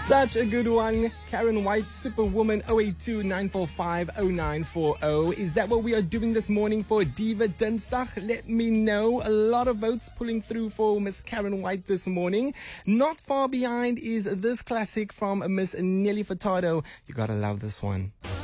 Such a good one. Karen White, Superwoman, 082-945-0940. Is that what we are doing this morning for Diva Dinsdag? Let me know. A lot of votes pulling through for Miss Karen White this morning. Not far behind is this classic from Miss Nelly Furtado. You gotta love this one.